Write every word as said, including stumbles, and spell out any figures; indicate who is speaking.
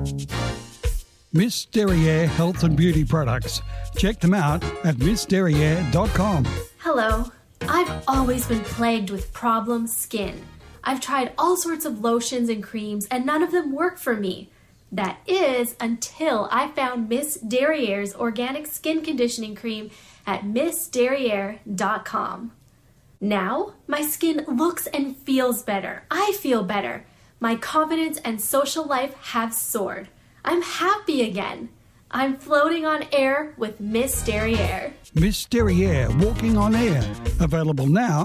Speaker 1: Miss Derriere Health and Beauty Products. Check them out at miss derriere dot com.
Speaker 2: Hello. I've always been plagued with problem skin. I've tried all sorts of lotions and creams and none of them work for me. That is until I found Miss Derriere's organic skin conditioning cream at miss derriere dot com. Now, my skin looks and feels better. I feel better. My confidence and social life have soared. I'm happy again. I'm floating on air with Miss Derriere.
Speaker 1: Miss Derriere Walking on Air. Available now